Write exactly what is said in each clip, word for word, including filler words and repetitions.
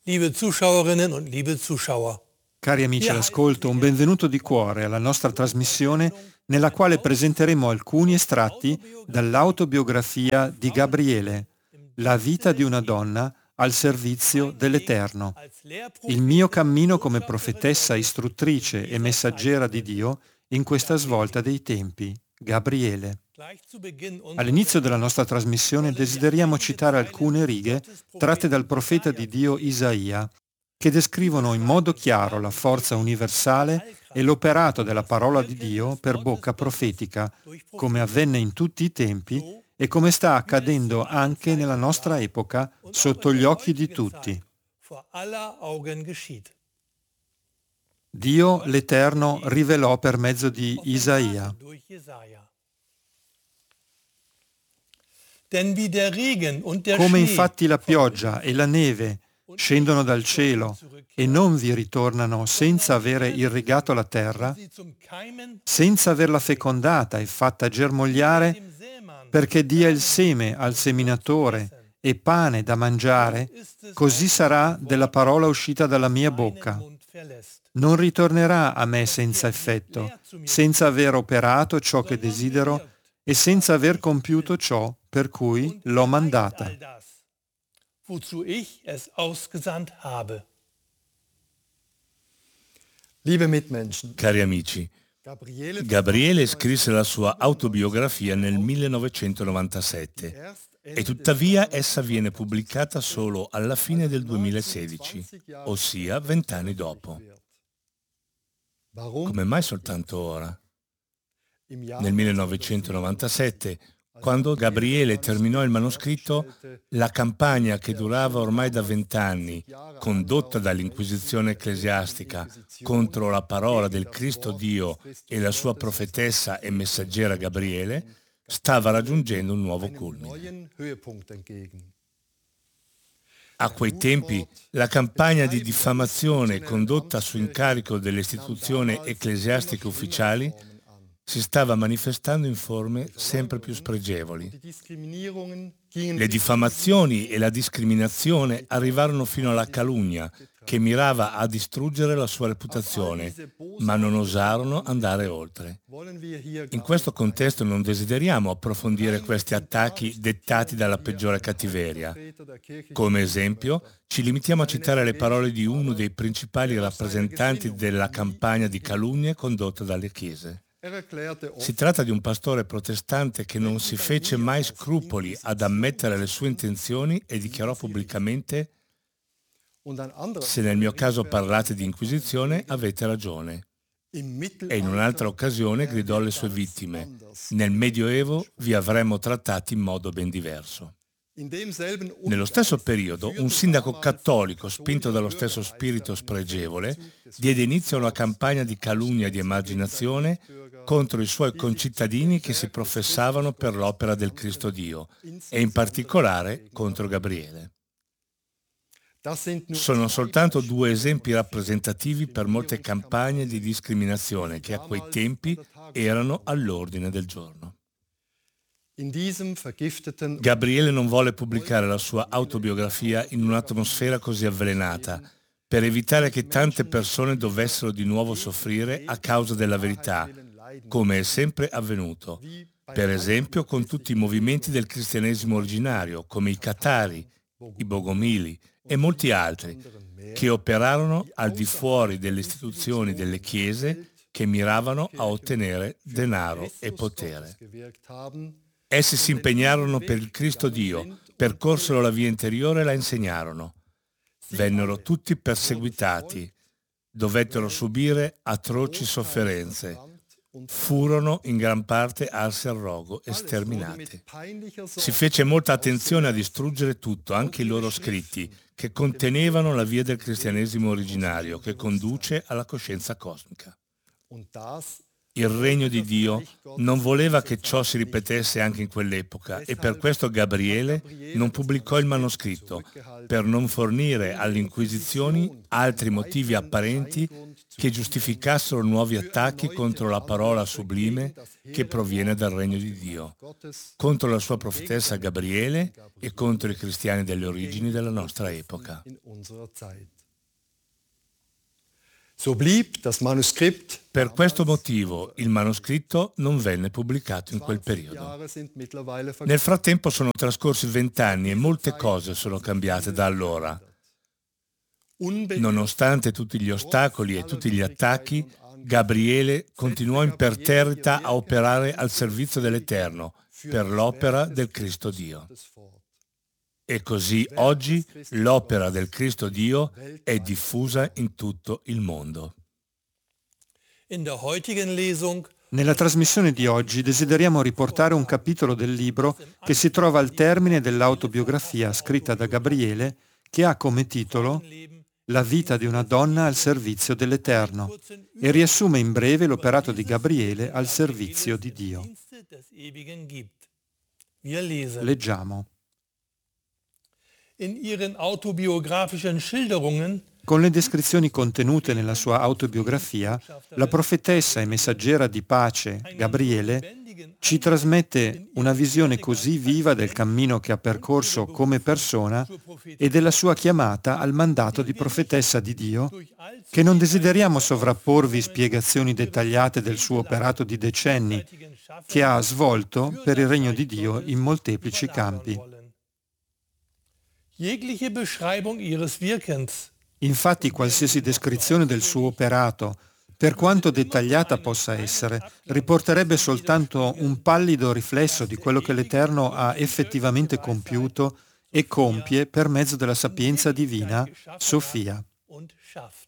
liebe Zuschauerinnen und liebe Zuschauer. Cari amici all'ascolto, un benvenuto di cuore alla nostra trasmissione nella quale presenteremo alcuni estratti dall'autobiografia di Gabriele, La vita di una donna al servizio dell'Eterno. Il mio cammino come profetessa istruttrice e messaggera di Dio in questa svolta dei tempi. Gabriele. All'inizio della nostra trasmissione desideriamo citare alcune righe tratte dal profeta di Dio Isaia, che descrivono in modo chiaro la forza universale e l'operato della parola di Dio per bocca profetica, come avvenne in tutti i tempi e come sta accadendo anche nella nostra epoca sotto gli occhi di tutti. Dio l'Eterno rivelò per mezzo di Isaia. Come infatti la pioggia e la neve scendono dal cielo e non vi ritornano senza avere irrigato la terra, senza averla fecondata e fatta germogliare, perché dia il seme al seminatore e pane da mangiare, così sarà della parola uscita dalla mia bocca. Non ritornerà a me senza effetto, senza aver operato ciò che desidero e senza aver compiuto ciò per cui l'ho mandata. Wozu ich es ausgesandt habe. Liebe Mitmenschen, Cari amici, Gabriele scrisse la sua autobiografia nel millenovecentonovantasette e tuttavia essa viene pubblicata solo alla fine del duemilasedici, ossia vent'anni dopo. Come mai soltanto ora? Nel millenovecentonovantasette, quando Gabriele terminò il manoscritto, la campagna che durava ormai da vent'anni, condotta dall'Inquisizione ecclesiastica contro la parola del Cristo Dio e la sua profetessa e messaggera Gabriele, stava raggiungendo un nuovo culmine. A quei tempi, la campagna di diffamazione condotta su incarico delle istituzioni ecclesiastiche ufficiali si stava manifestando in forme sempre più spregevoli. Le diffamazioni e la discriminazione arrivarono fino alla calunnia, che mirava a distruggere la sua reputazione, ma non osarono andare oltre. In questo contesto non desideriamo approfondire questi attacchi dettati dalla peggiore cattiveria. Come esempio, ci limitiamo a citare le parole di uno dei principali rappresentanti della campagna di calunnie condotta dalle chiese. Si tratta di un pastore protestante che non si fece mai scrupoli ad ammettere le sue intenzioni e dichiarò pubblicamente: «Se nel mio caso parlate di inquisizione, avete ragione». E in un'altra occasione gridò alle sue vittime: «Nel Medioevo vi avremmo trattati in modo ben diverso». Nello stesso periodo, un sindaco cattolico, spinto dallo stesso spirito spregevole, diede inizio a una campagna di calunnia e di emarginazione contro i suoi concittadini che si professavano per l'opera del Cristo Dio, e in particolare contro Gabriele. Sono soltanto due esempi rappresentativi per molte campagne di discriminazione che a quei tempi erano all'ordine del giorno. Gabriele non volle pubblicare la sua autobiografia in un'atmosfera così avvelenata, per evitare che tante persone dovessero di nuovo soffrire a causa della verità, come è sempre avvenuto, per esempio con tutti i movimenti del cristianesimo originario, come i Catari, i Bogomili e molti altri, che operarono al di fuori delle istituzioni delle chiese che miravano a ottenere denaro e potere. Essi si impegnarono per il Cristo Dio, percorsero la via interiore e la insegnarono. Vennero tutti perseguitati, dovettero subire atroci sofferenze, furono in gran parte arsi al rogo e sterminati. Si fece molta attenzione a distruggere tutto, anche i loro scritti, che contenevano la via del cristianesimo originario che conduce alla coscienza cosmica. Il regno di Dio non voleva che ciò si ripetesse anche in quell'epoca e per questo Gabriele non pubblicò il manoscritto, per non fornire alle inquisizioni altri motivi apparenti che giustificassero nuovi attacchi contro la parola sublime che proviene dal regno di Dio, contro la sua profetessa Gabriele e contro i cristiani delle origini della nostra epoca. So blieb das Manuskript. Per questo motivo il manoscritto non venne pubblicato in quel periodo. Nel frattempo sono trascorsi vent'anni e molte cose sono cambiate da allora. Nonostante tutti gli ostacoli e tutti gli attacchi, Gabriele continuò imperterrita a operare al servizio dell'Eterno per l'opera del Cristo Dio. E così oggi l'opera del Cristo Dio è diffusa in tutto il mondo. In der heutigen Lesung Nella trasmissione di oggi desideriamo riportare un capitolo del libro che si trova al termine dell'autobiografia scritta da Gabriele, che ha come titolo La vita di una donna al servizio dell'Eterno e riassume in breve l'operato di Gabriele al servizio di Dio. Leggiamo. In ihren autobiografischen Schilderungen Con le descrizioni contenute nella sua autobiografia, la profetessa e messaggera di pace, Gabriele, ci trasmette una visione così viva del cammino che ha percorso come persona e della sua chiamata al mandato di profetessa di Dio, che non desideriamo sovrapporvi spiegazioni dettagliate del suo operato di decenni, che ha svolto per il regno di Dio in molteplici campi. Jegliche Beschreibung ihres Wirkens, Infatti qualsiasi descrizione del suo operato, per quanto dettagliata possa essere, riporterebbe soltanto un pallido riflesso di quello che l'Eterno ha effettivamente compiuto e compie per mezzo della sapienza divina, Sofia. und schafft.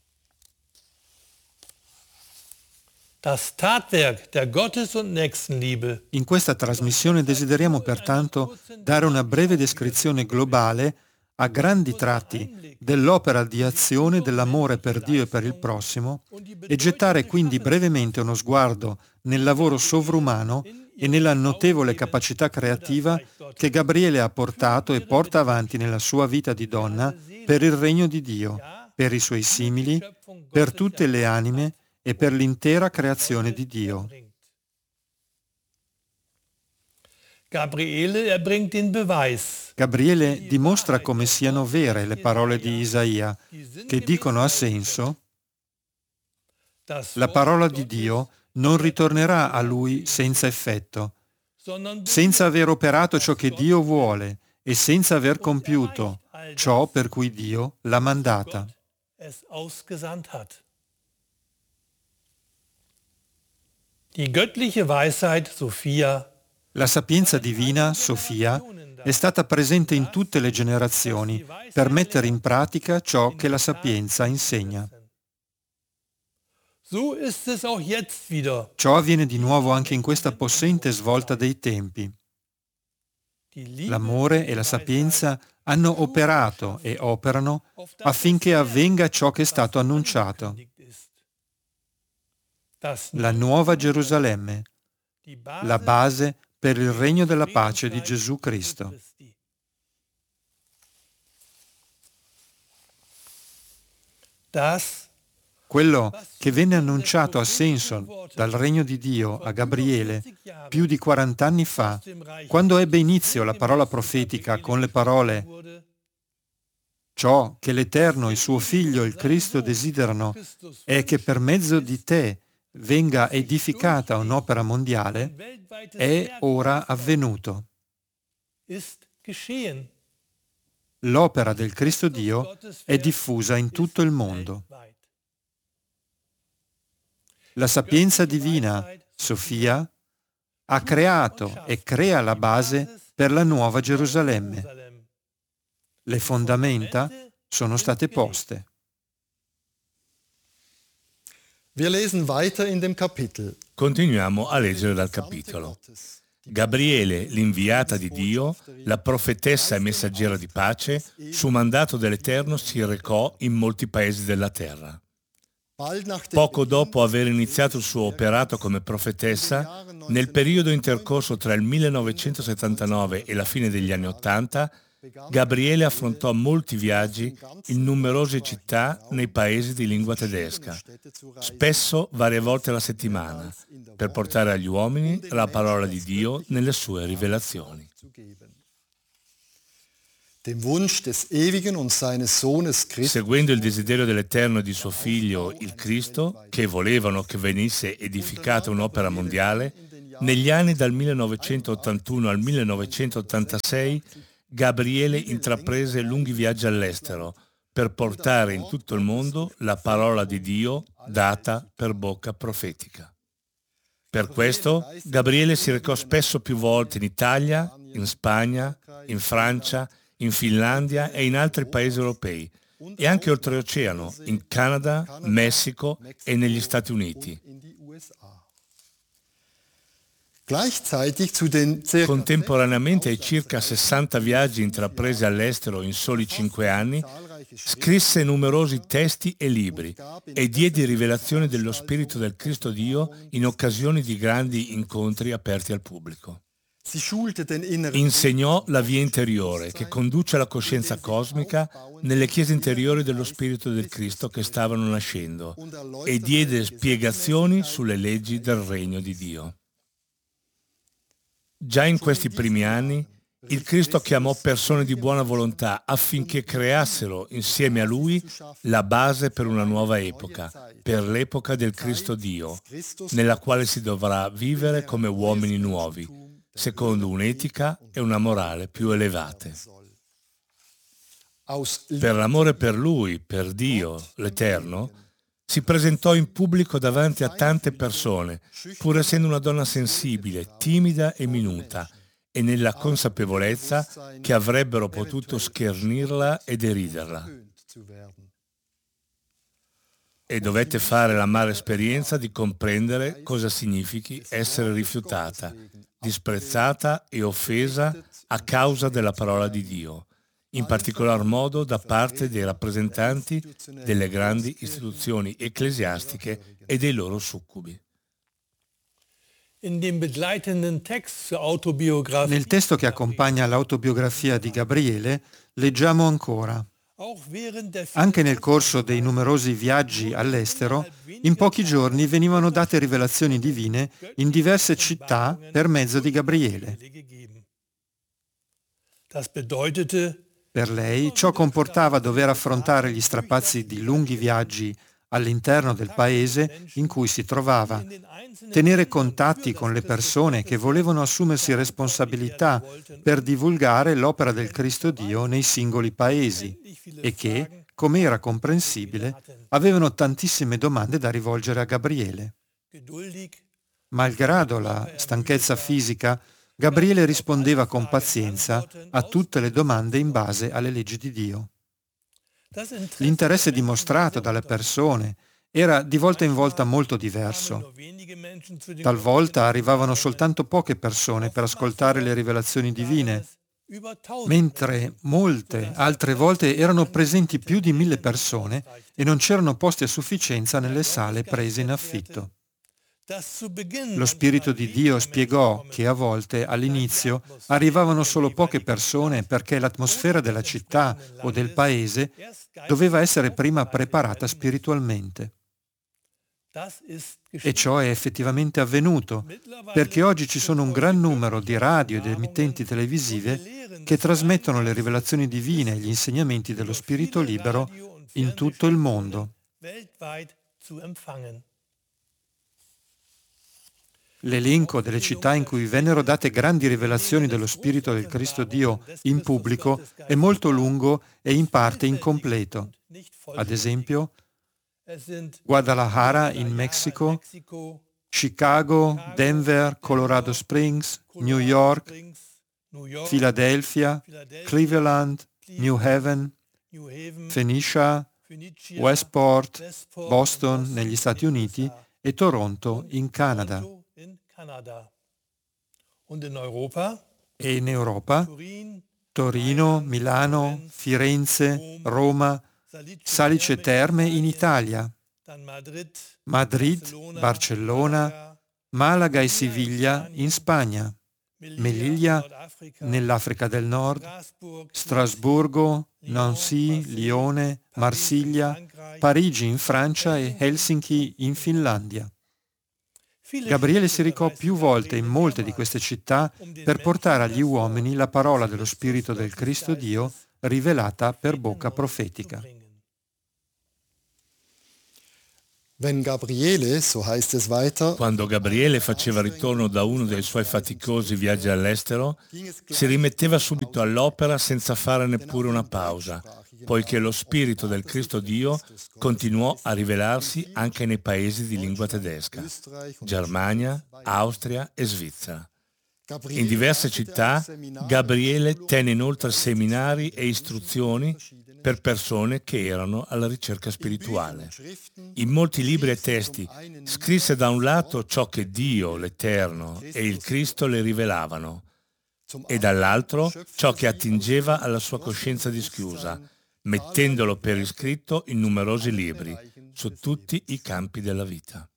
Das Tatwerk der Gottes- und Nächstenliebe In questa trasmissione desideriamo pertanto dare una breve descrizione globale a grandi tratti dell'opera di azione dell'amore per Dio e per il prossimo e gettare quindi brevemente uno sguardo nel lavoro sovrumano e nella notevole capacità creativa che Gabriele ha portato e porta avanti nella sua vita di donna per il regno di Dio, per i suoi simili, per tutte le anime e per l'intera creazione di Dio. Gabriele erbringt den Beweis. Gabriele dimostra come siano vere le parole di Isaia, che dicono a senso: Das la parola di Dio non ritornerà a lui senza effetto, sondern senza aver operato ciò che Dio vuole e senza aver compiuto ciò per cui Dio l'ha mandata. es ausgesandt hat. Die göttliche Weisheit Sophia La sapienza divina, Sofia, è stata presente in tutte le generazioni per mettere in pratica ciò che la sapienza insegna. So ist es auch jetzt wieder. Ciò avviene di nuovo anche in questa possente svolta dei tempi. Die Liebe L'amore e la sapienza hanno operato e operano affinché avvenga ciò che è stato annunciato, ist. Das la nuova Gerusalemme, die Basis la base per il regno della pace di Gesù Cristo. Christi. Das Quello che venne annunciato a Samson dal regno di Dio a Gabriele più di quarant'anni fa, quando ebbe inizio la parola profetica con le parole «Ciò che l'Eterno e suo Figlio, il Cristo, desiderano è che per mezzo di te venga edificata un'opera mondiale», è ora avvenuto. ist geschehen. L'opera del Cristo Dio è diffusa in tutto il mondo. La sapienza divina, Sofia, ha creato e crea la base per la nuova Gerusalemme. Le fondamenta sono state poste. Wir lesen weiter in dem Kapitel. Continuiamo a leggere dal capitolo. Gabriele, l'inviata di Dio, la profetessa e messaggera di pace, su mandato dell'Eterno si recò in molti paesi della terra. Poco dopo aver iniziato il suo operato come profetessa, nel periodo intercorso tra il millenovecentosettantanove e la fine degli anni Ottanta, Gabriele affrontò molti viaggi in numerose città nei paesi di lingua tedesca, spesso varie volte alla settimana, per portare agli uomini la parola di Dio nelle sue rivelazioni. Seguendo il desiderio dell'Eterno e di suo Figlio, il Cristo, che volevano che venisse edificata un'opera mondiale, negli anni dal millenovecentottantuno al millenovecentottantasei Gabriele intraprese lunghi viaggi all'estero per portare in tutto il mondo la parola di Dio data per bocca profetica. Per questo Gabriele si recò spesso più volte in Italia, in Spagna, in Francia, in Finlandia e in altri paesi europei, e anche oltreoceano, in Canada, Messico e negli Stati Uniti. Contemporaneamente ai circa sessanta viaggi intrapresi all'estero in soli cinque anni, scrisse numerosi testi e libri e diede rivelazioni dello Spirito del Cristo Dio in occasioni di grandi incontri aperti al pubblico. Insegnò la via interiore che conduce alla coscienza cosmica nelle chiese interiori dello Spirito del Cristo che stavano nascendo e diede spiegazioni sulle leggi del regno di Dio. Già in questi primi anni, il Cristo chiamò persone di buona volontà affinché creassero insieme a Lui la base per una nuova epoca, per l'epoca del Cristo Dio, nella quale si dovrà vivere come uomini nuovi, secondo un'etica e una morale più elevate. Per l'amore per Lui, per Dio, l'Eterno, si presentò in pubblico davanti a tante persone, pur essendo una donna sensibile, timida e minuta, e nella consapevolezza che avrebbero potuto schernirla e deriderla. E dovette fare l'amara esperienza di comprendere cosa significhi essere rifiutata, disprezzata e offesa a causa della parola di Dio, in particolar modo da parte dei rappresentanti delle grandi istituzioni ecclesiastiche e dei loro succubi. Nel testo che accompagna l'autobiografia di Gabriele leggiamo ancora: anche nel corso dei numerosi viaggi all'estero, in pochi giorni venivano date rivelazioni divine in diverse città per mezzo di Gabriele. Per lei ciò comportava dover affrontare gli strapazzi di lunghi viaggi all'interno del paese in cui si trovava, tenere contatti con le persone che volevano assumersi responsabilità per divulgare l'opera del Cristo Dio nei singoli paesi e che, come era comprensibile, avevano tantissime domande da rivolgere a Gabriele. Malgrado la stanchezza fisica, Gabriele rispondeva con pazienza a tutte le domande in base alle leggi di Dio. L'interesse dimostrato dalle persone era di volta in volta molto diverso. Talvolta arrivavano soltanto poche persone per ascoltare le rivelazioni divine, mentre molte altre volte erano presenti più di mille persone e non c'erano posti a sufficienza nelle sale prese in affitto. Lo Spirito di Dio spiegò che a volte, all'inizio, arrivavano solo poche persone perché l'atmosfera della città o del paese doveva essere prima preparata spiritualmente. E ciò è effettivamente avvenuto, perché oggi ci sono un gran numero di radio ed emittenti televisive che trasmettono le rivelazioni divine e gli insegnamenti dello Spirito libero in tutto il mondo. L'elenco delle città in cui vennero date grandi rivelazioni dello Spirito del Cristo Dio in pubblico è molto lungo e in parte incompleto. Ad esempio, Guadalajara in Messico, Chicago, Denver, Colorado Springs, New York, Philadelphia, Cleveland, New Haven, Phoenicia, Westport, Boston negli Stati Uniti e Toronto in Canada. E in Europa, Torino, Milano, Firenze, Roma, Salice Terme in Italia, Madrid, Barcellona, Malaga e Siviglia in Spagna, Melilla nell'Africa del Nord, Strasburgo, Nancy, Lione, Marsiglia, Parigi in Francia e Helsinki in Finlandia. Gabriele si recò più volte in molte di queste città per portare agli uomini la parola dello Spirito del Cristo Dio rivelata per bocca profetica. Wenn Gabriele, so heißt es weiter, Quando Gabriele faceva ritorno da uno dei suoi faticosi viaggi all'estero, si rimetteva subito all'opera senza fare neppure una pausa, poiché lo Spirito del Cristo Dio continuò a rivelarsi anche nei paesi di lingua tedesca, Germania, Austria e Svizzera. In diverse città, Gabriele tenne inoltre seminari e istruzioni per persone che erano alla ricerca spirituale. In molti libri e testi scrisse da un lato ciò che Dio, l'Eterno e il Cristo le rivelavano, e dall'altro ciò che attingeva alla sua coscienza dischiusa, mettendolo per iscritto in numerosi libri su tutti i campi della vita.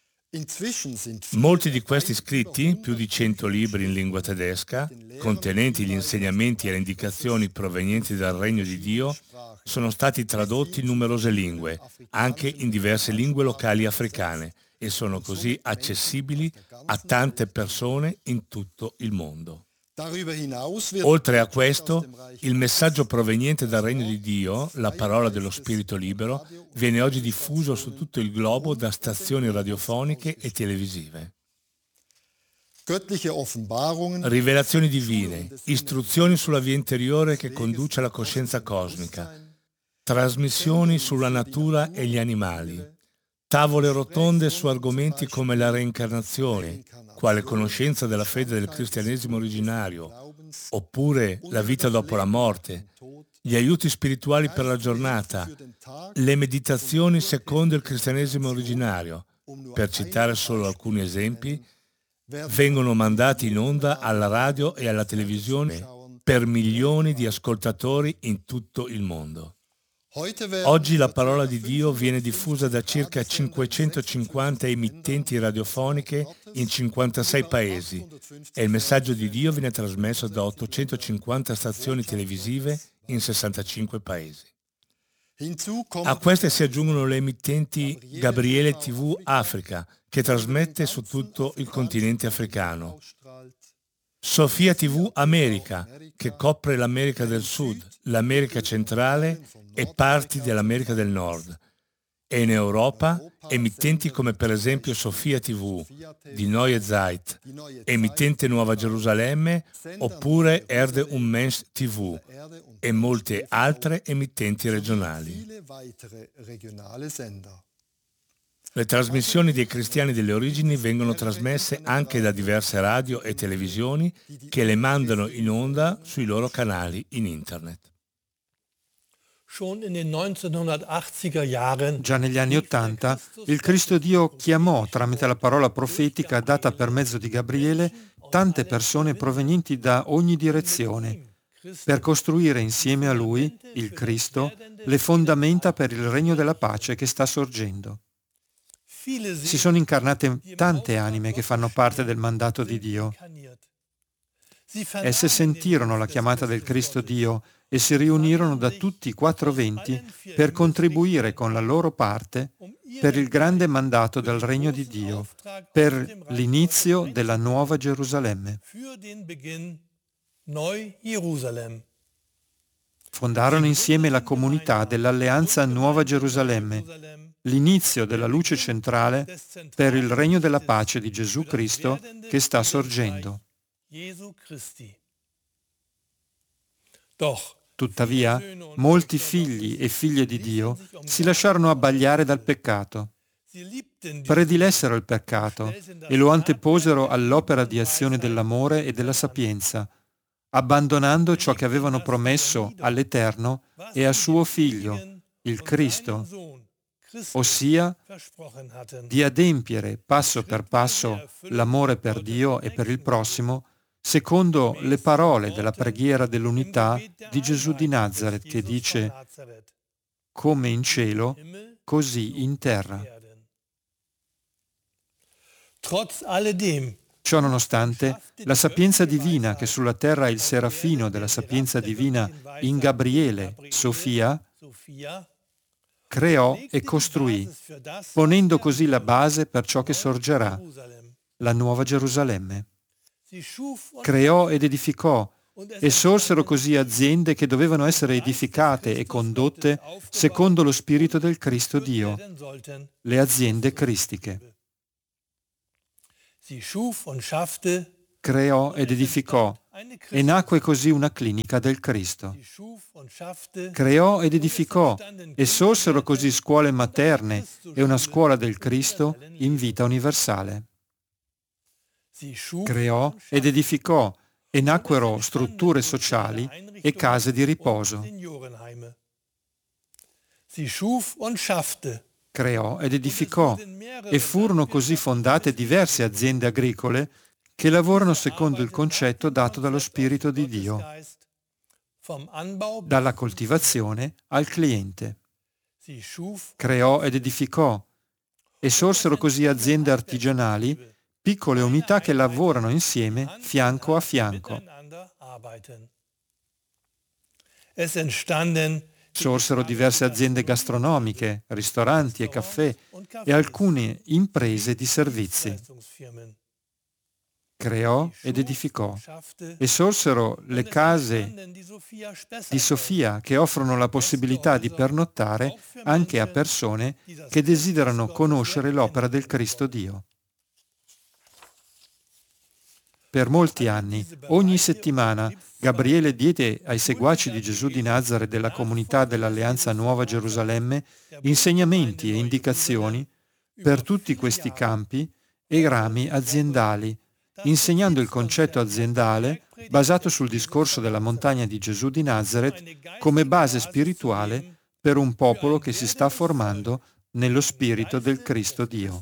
Molti di questi scritti, più di cento libri in lingua tedesca, contenenti gli insegnamenti e le indicazioni provenienti dal Regno di Dio, sono stati tradotti in numerose lingue, anche in diverse lingue locali africane, e sono così accessibili a tante persone in tutto il mondo. Oltre a questo, il messaggio proveniente dal Regno di Dio, la parola dello Spirito libero, viene oggi diffuso su tutto il globo da stazioni radiofoniche e televisive. Rivelazioni divine, istruzioni sulla via interiore che conduce alla coscienza cosmica, trasmissioni sulla natura e gli animali, tavole rotonde su argomenti come la reincarnazione, quale conoscenza della fede del cristianesimo originario, oppure la vita dopo la morte, gli aiuti spirituali per la giornata, le meditazioni secondo il cristianesimo originario, per citare solo alcuni esempi, vengono mandati in onda alla radio e alla televisione per milioni di ascoltatori in tutto il mondo. Oggi la parola di Dio viene diffusa da circa cinquecentocinquanta emittenti radiofoniche in cinquantasei paesi e il messaggio di Dio viene trasmesso da ottocentocinquanta stazioni televisive in sessantacinque paesi. A queste si aggiungono le emittenti Gabriele tivù Africa, che trasmette su tutto il continente africano, Sofia tivù America, che copre l'America del Sud, l'America centrale e parti dell'America del Nord, e in Europa emittenti come per esempio Sofia tivù di Neue Zeit, emittente Nuova Gerusalemme, oppure Erde und Mensch tivù e molte altre emittenti regionali. Le trasmissioni dei cristiani delle origini vengono trasmesse anche da diverse radio e televisioni che le mandano in onda sui loro canali in internet. Già negli anni Ottanta, il Cristo Dio chiamò tramite la parola profetica data per mezzo di Gabriele tante persone provenienti da ogni direzione per costruire insieme a Lui, il Cristo, le fondamenta per il regno della pace che sta sorgendo. Si sono incarnate tante anime che fanno parte del mandato di Dio. Esse sentirono la chiamata del Cristo Dio e si riunirono da tutti i quattro venti per contribuire con la loro parte per il grande mandato del Regno di Dio, per l'inizio della Nuova Gerusalemme. Fondarono insieme la comunità dell'Alleanza Nuova Gerusalemme, l'inizio della luce centrale per il regno della pace di Gesù Cristo che sta sorgendo. Tuttavia, molti figli e figlie di Dio si lasciarono abbagliare dal peccato. Predilessero il peccato e lo anteposero all'opera di azione dell'amore e della sapienza, abbandonando ciò che avevano promesso all'Eterno e a suo Figlio, il Cristo, ossia di adempiere passo per passo l'amore per Dio e per il prossimo, secondo le parole della preghiera dell'unità di Gesù di Nazaret, che dice: come in cielo, così in terra. Ciò nonostante, la sapienza divina che sulla terra è il serafino della sapienza divina in Gabriele, Sofia, creò e costruì, ponendo così la base per ciò che sorgerà, la nuova Gerusalemme. Creò ed edificò, e sorsero così aziende che dovevano essere edificate e condotte secondo lo spirito del Cristo Dio, le aziende cristiche. Creò ed edificò, e nacque così una clinica del Cristo. Creò ed edificò, e sorsero così scuole materne e una scuola del Cristo in vita universale. Creò ed edificò, e nacquero strutture sociali e case di riposo. Creò ed edificò, e furono così fondate diverse aziende agricole che lavorano secondo il concetto dato dallo Spirito di Dio, dalla coltivazione al cliente. Creò ed edificò, e sorsero così aziende artigianali, piccole unità che lavorano insieme fianco a fianco. Sorsero diverse aziende gastronomiche, ristoranti e caffè e alcune imprese di servizi. Creò ed edificò, e sorsero le case di Sofia che offrono la possibilità di pernottare anche a persone che desiderano conoscere l'opera del Cristo Dio. Per molti anni, ogni settimana, Gabriele diede ai seguaci di Gesù di Nazaret della comunità dell'Alleanza Nuova Gerusalemme insegnamenti e indicazioni per tutti questi campi e rami aziendali, insegnando il concetto aziendale basato sul discorso della montagna di Gesù di Nazaret come base spirituale per un popolo che si sta formando nello spirito del Cristo Dio.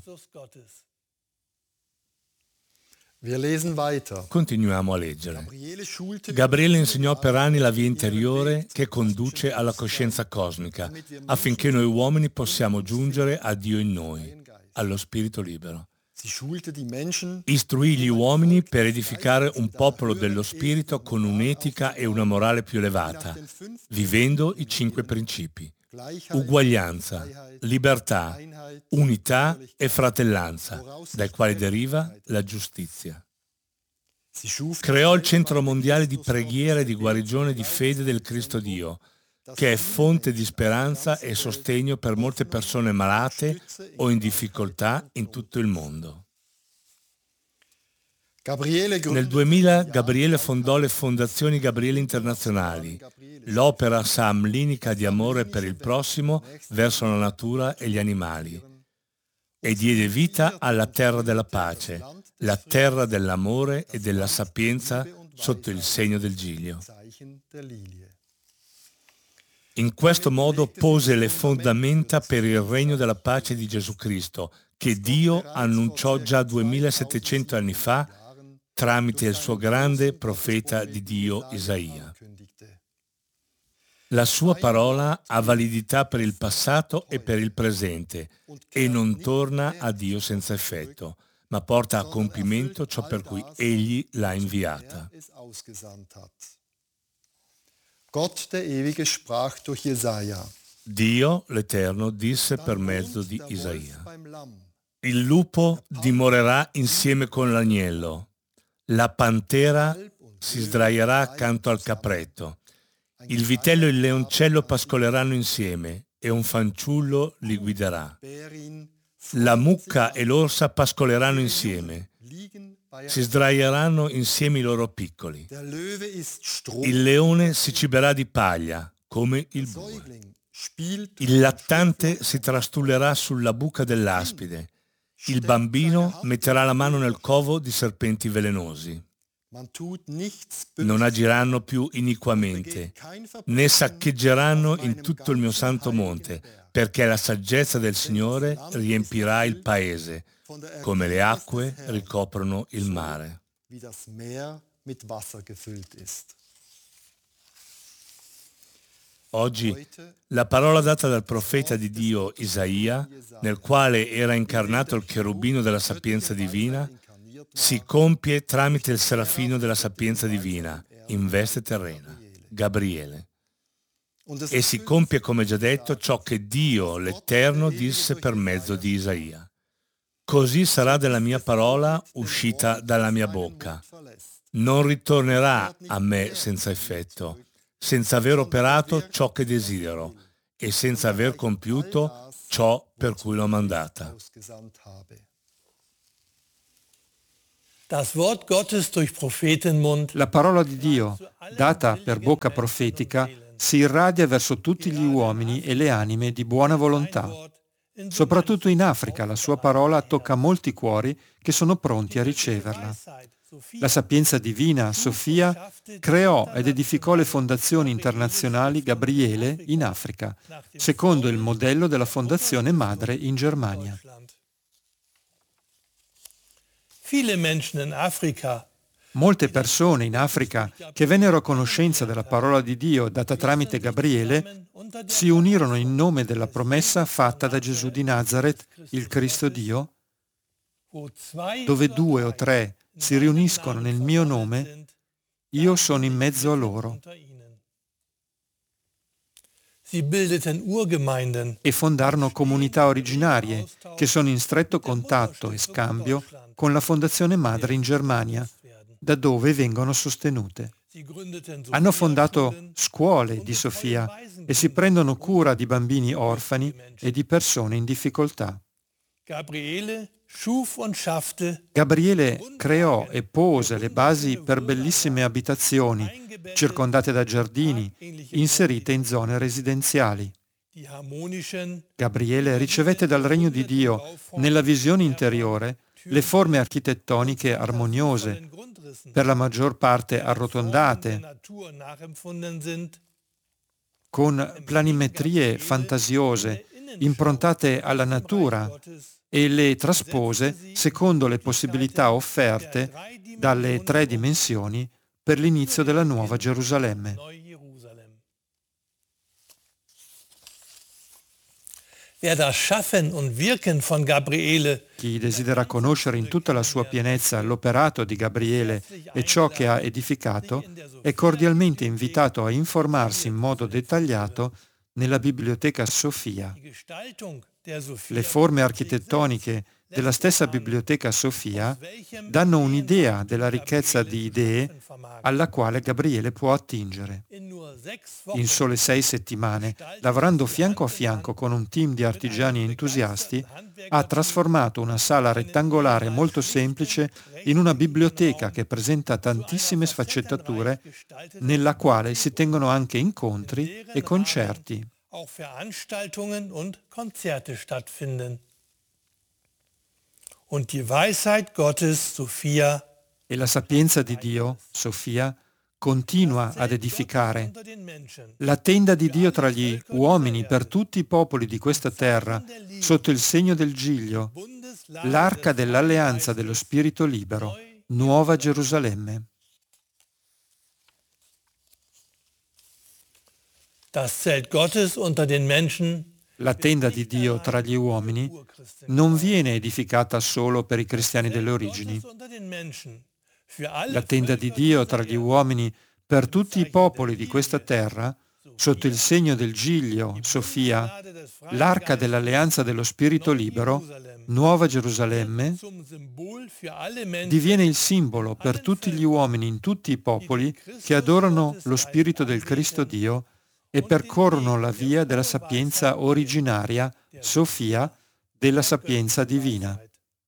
Continuiamo a leggere. Gabriele insegnò per anni la via interiore che conduce alla coscienza cosmica, affinché noi uomini possiamo giungere a Dio in noi, allo spirito libero. Istruì gli uomini per edificare un popolo dello spirito con un'etica e una morale più elevata, vivendo i cinque principi: uguaglianza, libertà, unità e fratellanza, dai quali deriva la giustizia. Creò il Centro Mondiale di Preghiera e di Guarigione di Fede del Cristo Dio, che è fonte di speranza e sostegno per molte persone malate o in difficoltà in tutto il mondo. Nel duemila Gabriele fondò le Fondazioni Gabriele Internazionali, l'opera samlinica di amore per il prossimo verso la natura e gli animali, e diede vita alla terra della pace, la terra dell'amore e della sapienza sotto il segno del Giglio. In questo modo pose le fondamenta per il regno della pace di Gesù Cristo, che Dio annunciò già duemilasettecento anni fa tramite il suo grande profeta di Dio Isaia. La sua parola ha validità per il passato e per il presente e non torna a Dio senza effetto, ma porta a compimento ciò per cui Egli l'ha inviata. Dio, l'Eterno, disse per mezzo di Isaia: il lupo dimorerà insieme con l'agnello, la pantera si sdraierà accanto al capretto, il vitello e il leoncello pascoleranno insieme e un fanciullo li guiderà. La mucca e l'orsa pascoleranno insieme, si sdraieranno insieme i loro piccoli. Il leone si ciberà di paglia, come il bue. Il lattante si trastullerà sulla buca dell'aspide. Il bambino metterà la mano nel covo di serpenti velenosi. Non agiranno più iniquamente, né saccheggeranno in tutto il mio santo monte, perché la saggezza del Signore riempirà il paese, come le acque ricoprono il mare. Oggi la parola data dal profeta di Dio Isaia, nel quale era incarnato il cherubino della sapienza divina, si compie tramite il serafino della sapienza divina, in veste terrena, Gabriele. E si compie, come già detto, ciò che Dio, l'Eterno, disse per mezzo di Isaia. Così sarà della mia parola uscita dalla mia bocca. Non ritornerà a me senza effetto, senza aver operato ciò che desidero e senza aver compiuto ciò per cui l'ho mandata. La parola di Dio, data per bocca profetica, si irradia verso tutti gli uomini e le anime di buona volontà. Soprattutto in Africa la sua parola tocca molti cuori che sono pronti a riceverla. La sapienza divina, Sofia, creò ed edificò le fondazioni internazionali Gabriele in Africa, secondo il modello della fondazione madre in Germania. Molte persone in Africa che vennero a conoscenza della parola di Dio data tramite Gabriele si unirono in nome della promessa fatta da Gesù di Nazaret, il Cristo Dio, dove due o tre si riuniscono nel mio nome, io sono in mezzo a loro. E fondarono comunità originarie che sono in stretto contatto e scambio con la fondazione madre in Germania, da dove vengono sostenute. Hanno fondato scuole di Sofia e si prendono cura di bambini orfani e di persone in difficoltà. Gabriele creò e pose le basi per bellissime abitazioni, circondate da giardini, inserite in zone residenziali. Gabriele ricevette dal regno di Dio, nella visione interiore, le forme architettoniche armoniose, per la maggior parte arrotondate, con planimetrie fantasiose, improntate alla natura, e le traspose secondo le possibilità offerte dalle tre dimensioni per l'inizio della nuova Gerusalemme. Chi desidera conoscere in tutta la sua pienezza l'operato di Gabriele e ciò che ha edificato è cordialmente invitato a informarsi in modo dettagliato nella Biblioteca Sofia. Le forme architettoniche della stessa Biblioteca Sofia danno un'idea della ricchezza di idee alla quale Gabriele può attingere. In sole sei settimane, lavorando fianco a fianco con un team di artigiani entusiasti, ha trasformato una sala rettangolare molto semplice in una biblioteca che presenta tantissime sfaccettature, nella quale si tengono anche incontri e concerti. Auch Veranstaltungen und Konzerte stattfinden. Und die Weisheit Gottes, Sophia, e la sapienza di Dio, Sofia, continua ad edificare la tenda di Dio tra gli uomini per tutti i popoli di questa terra, sotto il segno del Giglio, l'arca dell'alleanza dello Spirito libero, Nuova Gerusalemme. Das Zelt Gottes unter den Menschen, la tenda di Dio tra gli uomini non viene edificata solo per i cristiani delle origini. La tenda di Dio tra gli uomini per tutti i popoli di questa terra, sotto il segno del Giglio, Sofia, l'arca dell'alleanza dello Spirito libero, Nuova Gerusalemme, diviene il simbolo per tutti gli uomini in tutti i popoli che adorano lo Spirito del Cristo Dio e percorrono la via della sapienza originaria, Sofia, della sapienza divina.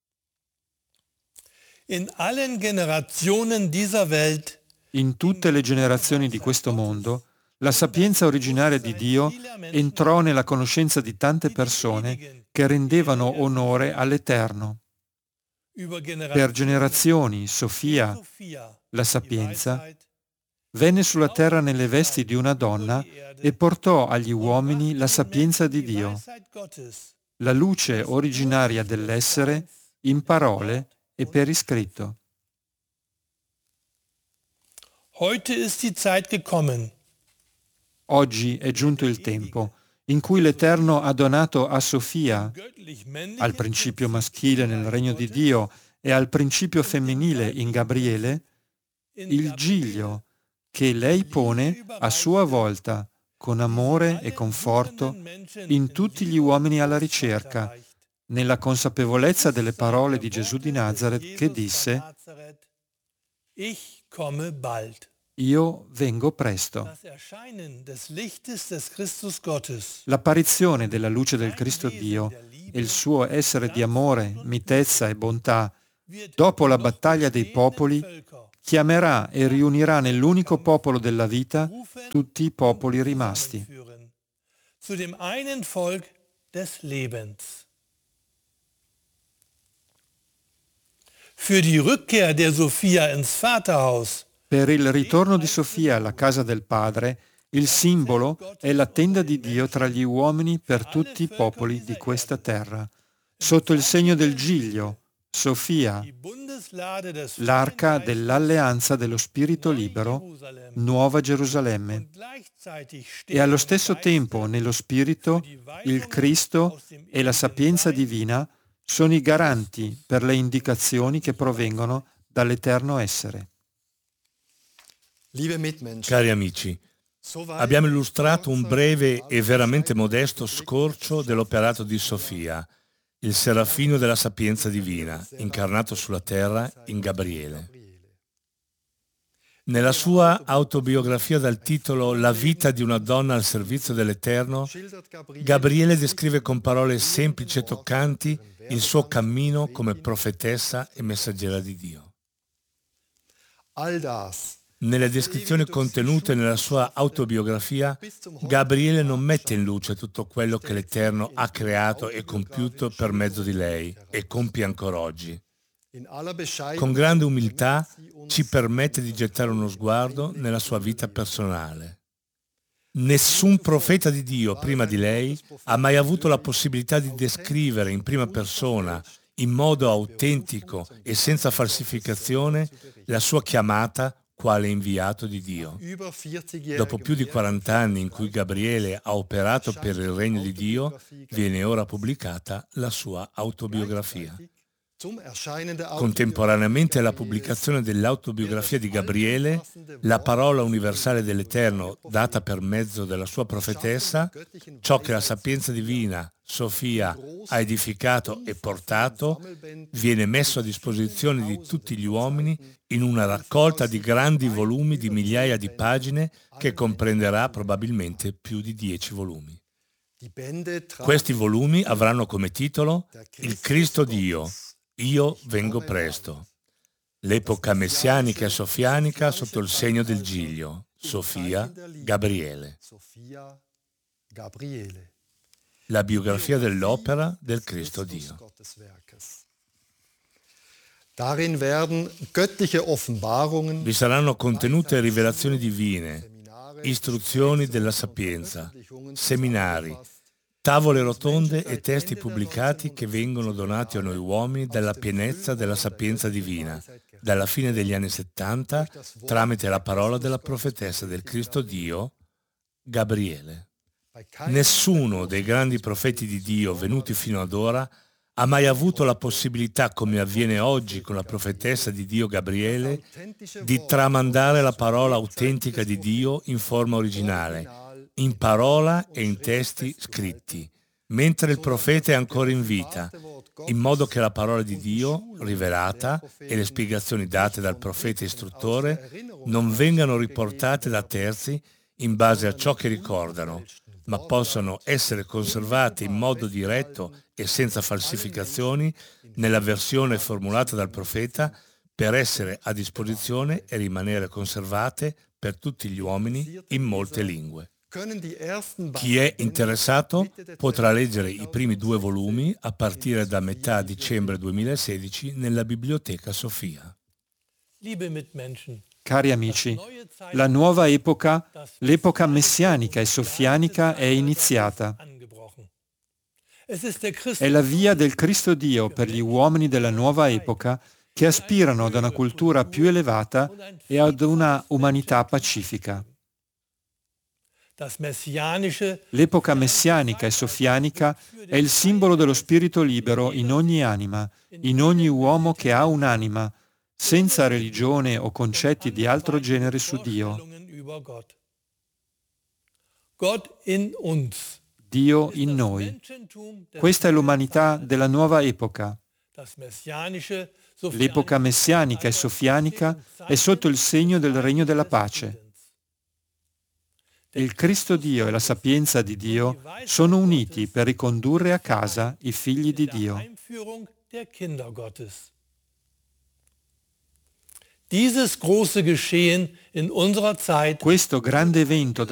In allen Generationen dieser Welt, in tutte le generazioni di questo mondo, la sapienza originaria di Dio entrò nella conoscenza di tante persone che rendevano onore all'Eterno. Per generazioni, Sofia, la sapienza, venne sulla terra nelle vesti di una donna e portò agli uomini la sapienza di Dio, la luce originaria dell'essere, in parole e per iscritto. Heute ist die Zeit gekommen. Oggi è giunto il tempo in cui l'Eterno ha donato a Sofia, al principio maschile nel regno di Dio e al principio femminile in Gabriele, il giglio che lei pone a sua volta con amore e conforto in tutti gli uomini alla ricerca, nella consapevolezza delle parole di Gesù di Nazaret che disse: Io vengo presto. L'apparizione della luce del Cristo Dio e il suo essere di amore, mitezza e bontà, dopo la battaglia dei popoli, chiamerà e riunirà nell'unico popolo della vita tutti i popoli rimasti. Zu dem einen Volk des Lebens. Für die Rückkehr der Sophia ins Vaterhaus. Per il ritorno di Sofia alla casa del Padre, il simbolo è la tenda di Dio tra gli uomini per tutti i popoli di questa terra. Sotto il segno del giglio, Sofia, l'arca dell'alleanza dello Spirito libero, Nuova Gerusalemme. E allo stesso tempo, nello Spirito, il Cristo e la sapienza divina sono i garanti per le indicazioni che provengono dall'eterno essere. Cari amici, abbiamo illustrato un breve e veramente modesto scorcio dell'operato di Sofia, il serafino della sapienza divina, incarnato sulla terra in Gabriele. Nella sua autobiografia dal titolo La vita di una donna al servizio dell'Eterno, Gabriele descrive con parole semplici e toccanti il suo cammino come profetessa e messaggera di Dio. Nelle descrizioni contenute nella sua autobiografia, Gabriele non mette in luce tutto quello che l'Eterno ha creato e compiuto per mezzo di lei e compie ancora oggi. Con grande umiltà ci permette di gettare uno sguardo nella sua vita personale. Nessun profeta di Dio prima di lei ha mai avuto la possibilità di descrivere in prima persona, in modo autentico e senza falsificazione, la sua chiamata quale inviato di Dio. Dopo più di quaranta anni in cui Gabriele ha operato per il regno di Dio, viene ora pubblicata la sua autobiografia. Contemporaneamente alla pubblicazione dell'autobiografia di Gabriele, la parola universale dell'Eterno data per mezzo della sua profetessa, ciò che la sapienza divina, Sofia, ha edificato e portato, viene messo a disposizione di tutti gli uomini in una raccolta di grandi volumi di migliaia di pagine che comprenderà probabilmente più di dieci volumi. Questi volumi avranno come titolo Il Cristo Dio. Io vengo presto. L'epoca messianica e sofianica sotto il segno del giglio. Sofia, Gabriele. La biografia dell'opera del Cristo Dio. Vi saranno contenute rivelazioni divine, istruzioni della sapienza, seminari, tavole rotonde e testi pubblicati che vengono donati a noi uomini dalla pienezza della sapienza divina, dalla fine degli anni settanta, tramite la parola della profetessa del Cristo Dio, Gabriele. Nessuno dei grandi profeti di Dio venuti fino ad ora ha mai avuto la possibilità, come avviene oggi con la profetessa di Dio Gabriele, di tramandare la parola autentica di Dio in forma originale, in parola e in testi scritti, mentre il profeta è ancora in vita, in modo che la parola di Dio, rivelata, e le spiegazioni date dal profeta istruttore non vengano riportate da terzi in base a ciò che ricordano, ma possano essere conservate in modo diretto e senza falsificazioni nella versione formulata dal profeta per essere a disposizione e rimanere conservate per tutti gli uomini in molte lingue. Chi è interessato potrà leggere i primi due volumi a partire da metà dicembre duemilasedici nella Biblioteca Sofia. Cari amici, la nuova epoca, l'epoca messianica e sofianica è iniziata. È la via del Cristo Dio per gli uomini della nuova epoca che aspirano ad una cultura più elevata e ad una umanità pacifica. L'epoca messianica e sofianica è il simbolo dello spirito libero in ogni anima, in ogni uomo che ha un'anima, senza religione o concetti di altro genere su Dio. Dio in noi. Questa è l'umanità della nuova epoca. L'epoca messianica e sofianica è sotto il segno del regno della pace. Il Cristo Dio e la sapienza di Dio sono uniti per ricondurre a casa i figli di Dio. Questo grande evento